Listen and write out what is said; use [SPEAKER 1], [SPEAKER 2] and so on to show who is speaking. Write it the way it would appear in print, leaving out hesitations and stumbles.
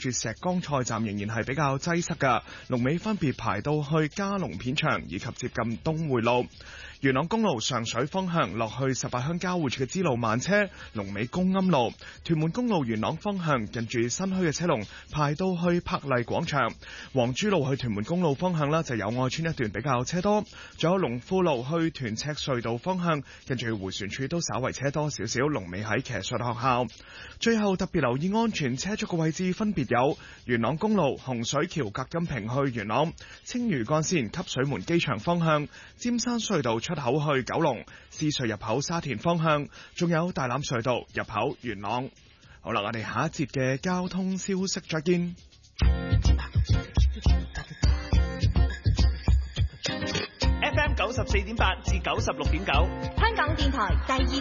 [SPEAKER 1] 住石崗菜站仍然係比較擠塞㗎，龍尾分別排到去嘉龍片場以及接近東匯路。元朗公路上水方向落去18鄉交匯處嘅支路慢車，龍尾公庵路。屯門公路元朗方向近住新墟嘅車龍排到去柏麗廣場。黃珠路去屯門公路方向啦，就友愛村一段比較車多。仲有龍富路去屯赤隧道方向，跟住迴旋處都稍為車多少少，龍尾喺騎術學校。最後特別留意安全車速嘅位置分別有元朗公路洪水橋隔音屏去元朗、青嶼幹線汲水門機場方向、尖山隧道出口去九龍、獅隧入口沙田方向，仲有大欖隧道入口元朗。好啦，我哋下一節嘅交通消息再見。
[SPEAKER 2] FM 94.8至96.9，
[SPEAKER 3] 香港電台第二